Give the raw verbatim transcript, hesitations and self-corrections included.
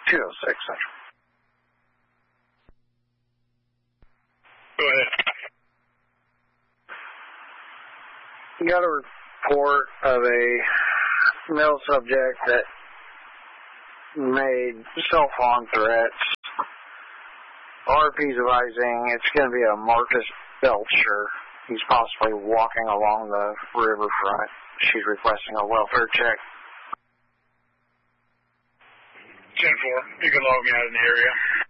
two oh six Central. Go ahead. You got a report of a male subject that made self-harm threats. R P's advising it's going to be a Marcus Belcher. He's possibly walking along the riverfront. She's requesting a welfare check. ten four, you can log me out in the area.